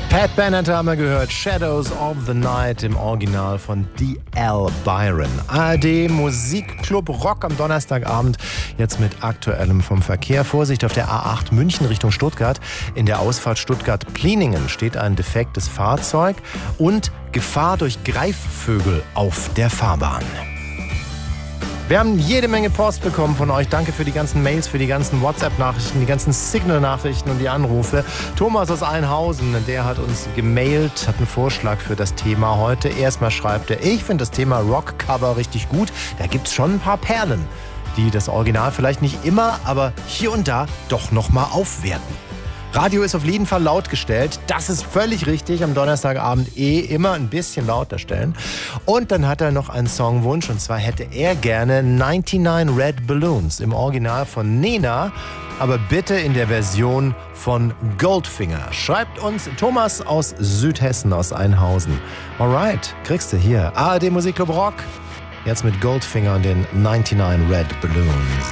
Pat Bennett haben wir gehört, Shadows of the Night im Original von D.L. Byron. ARD Musikclub Rock am Donnerstagabend, jetzt mit Aktuellem vom Verkehr. Vorsicht auf der A8 München Richtung Stuttgart. In der Ausfahrt Stuttgart-Pliningen steht ein defektes Fahrzeug und Gefahr durch Greifvögel auf der Fahrbahn. Wir haben jede Menge Post bekommen von euch. Danke für die ganzen Mails, für die ganzen WhatsApp-Nachrichten, die ganzen Signal-Nachrichten und die Anrufe. Thomas aus Einhausen, der hat uns gemailt, hat einen Vorschlag für das Thema heute. Erstmal schreibt er, ich finde das Thema Rockcover richtig gut. Da gibt's schon ein paar Perlen, die das Original vielleicht nicht immer, aber hier und da doch nochmal aufwerten. Radio ist auf jeden Fall laut gestellt. Das ist völlig richtig. Am Donnerstagabend immer ein bisschen lauter stellen. Und dann hat er noch einen Songwunsch. Und zwar hätte er gerne 99 Red Balloons im Original von Nena. Aber bitte in der Version von Goldfinger. Schreibt uns Thomas aus Südhessen, aus Einhausen. Alright, kriegst du hier. ARD Musikclub Rock. Jetzt mit Goldfinger und den 99 Red Balloons.